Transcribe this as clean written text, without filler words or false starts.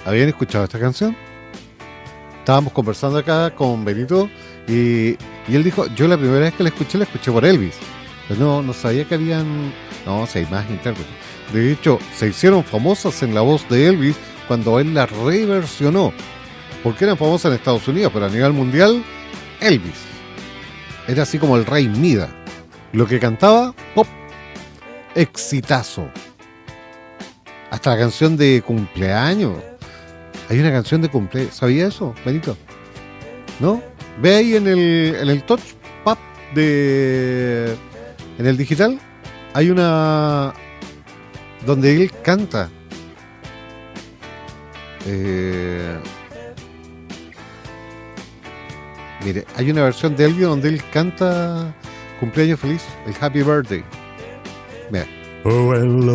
¿Habían escuchado esta canción? Estábamos conversando acá con Benito y él dijo, yo la primera vez que la escuché por Elvis. Pero no sabía que habían... No, si hay más intérpretes. De hecho, se hicieron famosas en la voz de Elvis cuando él la reversionó. Porque eran famosas en Estados Unidos, pero a nivel mundial, Elvis. Era así como el rey Mida. Lo que cantaba, pop, exitazo. Hasta la canción de cumpleaños. Hay una canción de cumpleaños. ¿Sabía eso, Benito? ¿No? Ve ahí en el touchpad en el digital. Hay una donde él canta. Mire, hay una versión de Elvis donde él canta cumpleaños feliz, el Happy Birthday. Mira. Oh, hello,